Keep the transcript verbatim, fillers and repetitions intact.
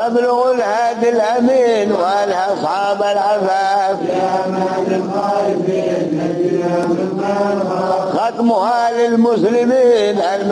تبلغ الهادي الأمين وآلها أصحاب العفاف ختمها للمسلمين